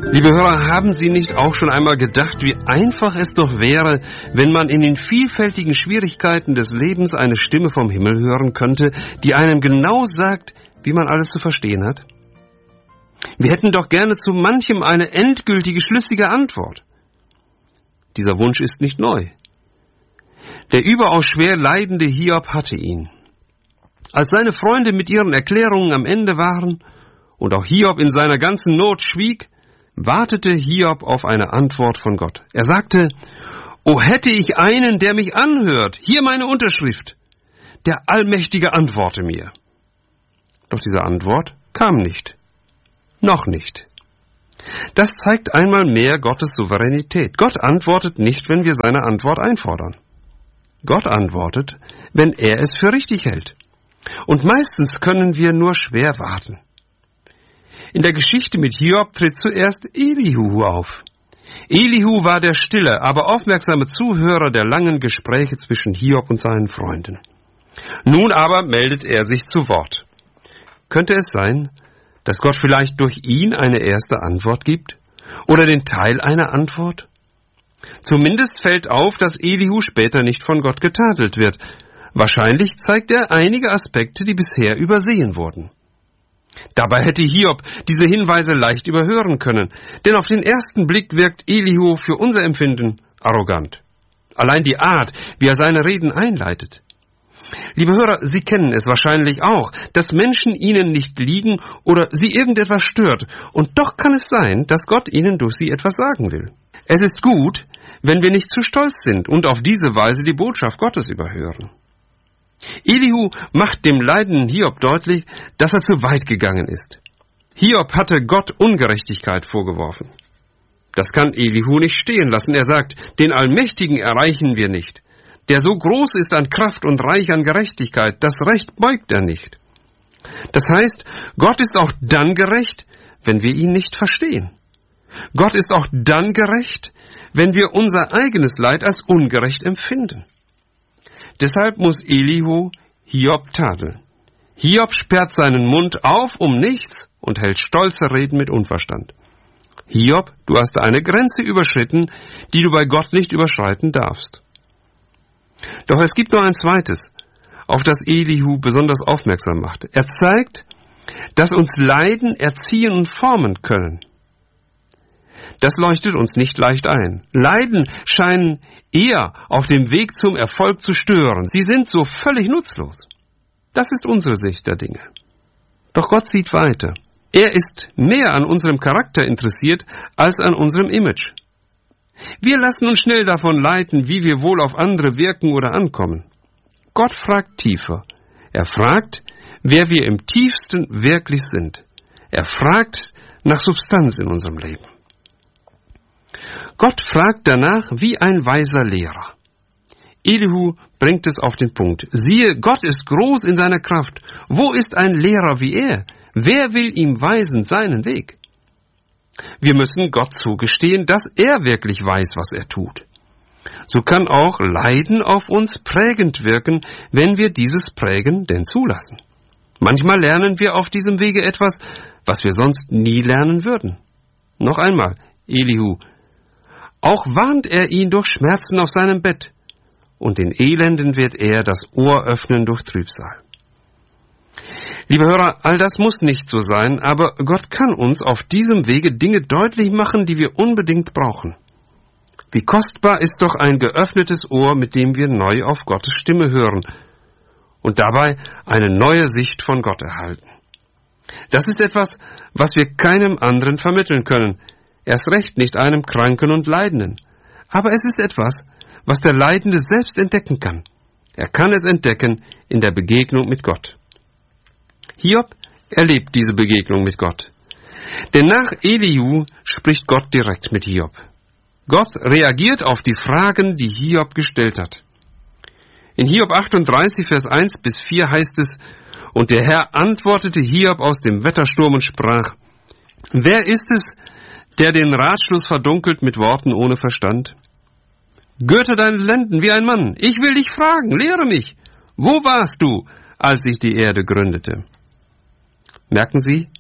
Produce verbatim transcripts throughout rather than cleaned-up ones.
Liebe Hörer, haben Sie nicht auch schon einmal gedacht, wie einfach es doch wäre, wenn man in den vielfältigen Schwierigkeiten des Lebens eine Stimme vom Himmel hören könnte, die einem genau sagt, wie man alles zu verstehen hat? Wir hätten doch gerne zu manchem eine endgültige, schlüssige Antwort. Dieser Wunsch ist nicht neu. Der überaus schwer leidende Hiob hatte ihn. Als seine Freunde mit ihren Erklärungen am Ende waren und auch Hiob in seiner ganzen Not schwieg, wartete Hiob auf eine Antwort von Gott. Er sagte: »O hätte ich einen, der mich anhört, hier meine Unterschrift. Der Allmächtige antworte mir.« Doch diese Antwort kam nicht. Noch nicht. Das zeigt einmal mehr Gottes Souveränität. Gott antwortet nicht, wenn wir seine Antwort einfordern. Gott antwortet, wenn er es für richtig hält. Und meistens können wir nur schwer warten. In der Geschichte mit Hiob tritt zuerst Elihu auf. Elihu war der stille, aber aufmerksame Zuhörer der langen Gespräche zwischen Hiob und seinen Freunden. Nun aber meldet er sich zu Wort. Könnte es sein, dass Gott vielleicht durch ihn eine erste Antwort gibt? Oder den Teil einer Antwort? Zumindest fällt auf, dass Elihu später nicht von Gott getadelt wird. Wahrscheinlich zeigt er einige Aspekte, die bisher übersehen wurden. Dabei hätte Hiob diese Hinweise leicht überhören können, denn auf den ersten Blick wirkt Elihu für unser Empfinden arrogant. Allein die Art, wie er seine Reden einleitet. Liebe Hörer, Sie kennen es wahrscheinlich auch, dass Menschen Ihnen nicht liegen oder Sie irgendetwas stört, und doch kann es sein, dass Gott Ihnen durch Sie etwas sagen will. Es ist gut, wenn wir nicht zu stolz sind und auf diese Weise die Botschaft Gottes überhören. Elihu macht dem leidenden Hiob deutlich, dass er zu weit gegangen ist. Hiob hatte Gott Ungerechtigkeit vorgeworfen. Das kann Elihu nicht stehen lassen. Er sagt, den Allmächtigen erreichen wir nicht. Der so groß ist an Kraft und reich an Gerechtigkeit, das Recht beugt er nicht. Das heißt, Gott ist auch dann gerecht, wenn wir ihn nicht verstehen. Gott ist auch dann gerecht, wenn wir unser eigenes Leid als ungerecht empfinden. Deshalb muss Elihu Hiob tadeln. Hiob sperrt seinen Mund auf um nichts und hält stolze Reden mit Unverstand. Hiob, du hast eine Grenze überschritten, die du bei Gott nicht überschreiten darfst. Doch es gibt noch ein zweites, auf das Elihu besonders aufmerksam macht. Er zeigt, dass uns Leiden erziehen und formen können. Das leuchtet uns nicht leicht ein. Leiden scheinen eher auf dem Weg zum Erfolg zu stören. Sie sind so völlig nutzlos. Das ist unsere Sicht der Dinge. Doch Gott sieht weiter. Er ist mehr an unserem Charakter interessiert als an unserem Image. Wir lassen uns schnell davon leiten, wie wir wohl auf andere wirken oder ankommen. Gott fragt tiefer. Er fragt, wer wir im tiefsten wirklich sind. Er fragt nach Substanz in unserem Leben. Gott fragt danach wie ein weiser Lehrer. Elihu bringt es auf den Punkt. Siehe, Gott ist groß in seiner Kraft. Wo ist ein Lehrer wie er? Wer will ihm weisen seinen Weg? Wir müssen Gott zugestehen, dass er wirklich weiß, was er tut. So kann auch Leiden auf uns prägend wirken, wenn wir dieses Prägen denn zulassen. Manchmal lernen wir auf diesem Wege etwas, was wir sonst nie lernen würden. Noch einmal, Elihu. Auch warnt er ihn durch Schmerzen auf seinem Bett, und den Elenden wird er das Ohr öffnen durch Trübsal. Liebe Hörer, all das muss nicht so sein, aber Gott kann uns auf diesem Wege Dinge deutlich machen, die wir unbedingt brauchen. Wie kostbar ist doch ein geöffnetes Ohr, mit dem wir neu auf Gottes Stimme hören und dabei eine neue Sicht von Gott erhalten. Das ist etwas, was wir keinem anderen vermitteln können, erst recht nicht einem Kranken und Leidenden. Aber es ist etwas, was der Leidende selbst entdecken kann. Er kann es entdecken in der Begegnung mit Gott. Hiob erlebt diese Begegnung mit Gott. Denn nach Elihu spricht Gott direkt mit Hiob. Gott reagiert auf die Fragen, die Hiob gestellt hat. In Hiob achtunddreißig, Vers eins bis vier heißt es, und der Herr antwortete Hiob aus dem Wettersturm und sprach, wer ist es, der den Ratschluss verdunkelt mit Worten ohne Verstand? Gürte deine Lenden wie ein Mann. Ich will dich fragen, lehre mich. Wo warst du, als ich die Erde gründete? Merken Sie,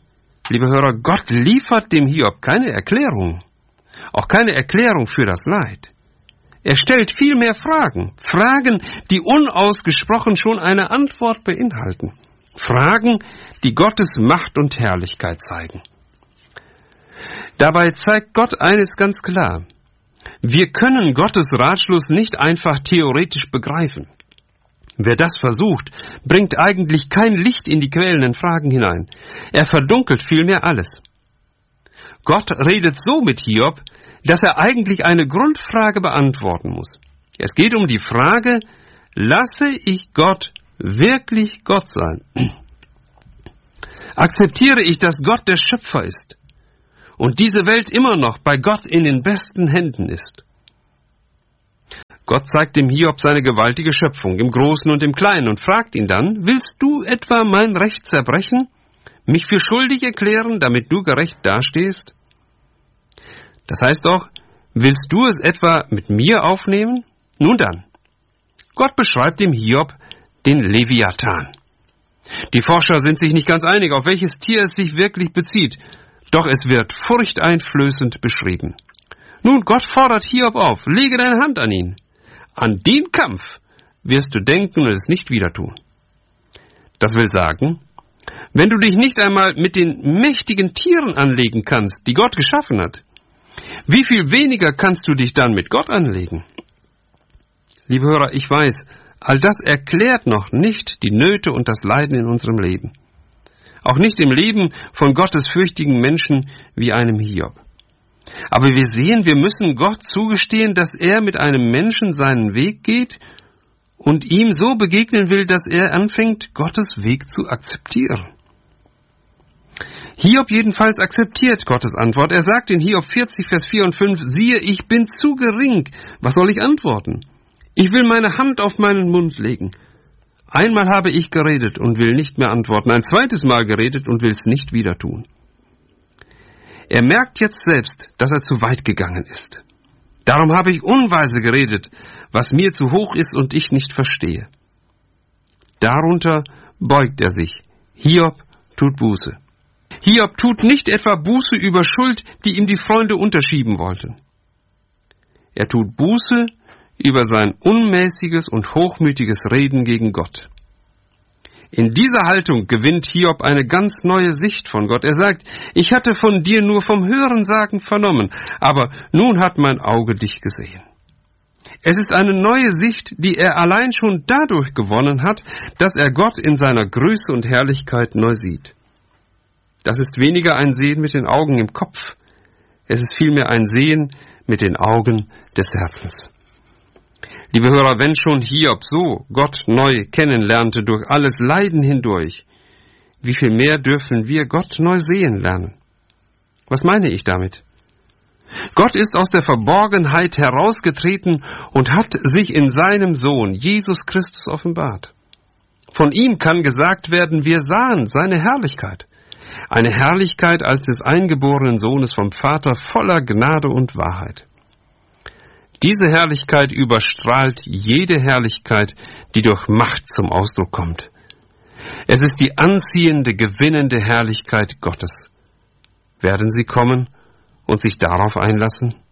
Liebe Hörer, Gott liefert dem Hiob keine Erklärung, auch keine Erklärung für das Leid. Er stellt vielmehr Fragen, Fragen, die unausgesprochen schon eine Antwort beinhalten. Fragen, die Gottes Macht und Herrlichkeit zeigen. Dabei zeigt Gott eines ganz klar: Wir können Gottes Ratschluss nicht einfach theoretisch begreifen. Wer das versucht, bringt eigentlich kein Licht in die quälenden Fragen hinein. Er verdunkelt vielmehr alles. Gott redet so mit Hiob, dass er eigentlich eine Grundfrage beantworten muss. Es geht um die Frage: Lasse ich Gott wirklich Gott sein? Akzeptiere ich, dass Gott der Schöpfer ist und diese Welt immer noch bei Gott in den besten Händen ist? Gott zeigt dem Hiob seine gewaltige Schöpfung im Großen und im Kleinen und fragt ihn dann: Willst du etwa mein Recht zerbrechen, mich für schuldig erklären, damit du gerecht dastehst? Das heißt doch, willst du es etwa mit mir aufnehmen? Nun dann, Gott beschreibt dem Hiob den Leviathan. Die Forscher sind sich nicht ganz einig, auf welches Tier es sich wirklich bezieht, doch es wird furchteinflößend beschrieben. Nun, Gott fordert Hiob auf: Lege deine Hand an ihn. An den Kampf wirst du denken und es nicht wieder tun. Das will sagen, wenn du dich nicht einmal mit den mächtigen Tieren anlegen kannst, die Gott geschaffen hat, wie viel weniger kannst du dich dann mit Gott anlegen? Liebe Hörer, ich weiß, all das erklärt noch nicht die Nöte und das Leiden in unserem Leben. Auch nicht im Leben von gottesfürchtigen Menschen wie einem Hiob. Aber wir sehen, wir müssen Gott zugestehen, dass er mit einem Menschen seinen Weg geht und ihm so begegnen will, dass er anfängt, Gottes Weg zu akzeptieren. Hiob jedenfalls akzeptiert Gottes Antwort. Er sagt in Hiob vierzig, Vers vier und fünf, siehe, ich bin zu gering. Was soll ich antworten? Ich will meine Hand auf meinen Mund legen. Einmal habe ich geredet und will nicht mehr antworten. Ein zweites Mal geredet und will es nicht wieder tun. Er merkt jetzt selbst, dass er zu weit gegangen ist. Darum habe ich unweise geredet, was mir zu hoch ist und ich nicht verstehe. Darunter beugt er sich. Hiob tut Buße. Hiob tut nicht etwa Buße über Schuld, die ihm die Freunde unterschieben wollten. Er tut Buße über sein unmäßiges und hochmütiges Reden gegen Gott. In dieser Haltung gewinnt Hiob eine ganz neue Sicht von Gott. Er sagt: Ich hatte von dir nur vom Hörensagen vernommen, aber nun hat mein Auge dich gesehen. Es ist eine neue Sicht, die er allein schon dadurch gewonnen hat, dass er Gott in seiner Größe und Herrlichkeit neu sieht. Das ist weniger ein Sehen mit den Augen im Kopf, es ist vielmehr ein Sehen mit den Augen des Herzens. Liebe Hörer, wenn schon Hiob so Gott neu kennenlernte durch alles Leiden hindurch, wie viel mehr dürfen wir Gott neu sehen lernen? Was meine ich damit? Gott ist aus der Verborgenheit herausgetreten und hat sich in seinem Sohn Jesus Christus offenbart. Von ihm kann gesagt werden, wir sahen seine Herrlichkeit. Eine Herrlichkeit als des eingeborenen Sohnes vom Vater, voller Gnade und Wahrheit. Diese Herrlichkeit überstrahlt jede Herrlichkeit, die durch Macht zum Ausdruck kommt. Es ist die anziehende, gewinnende Herrlichkeit Gottes. Werden Sie kommen und sich darauf einlassen?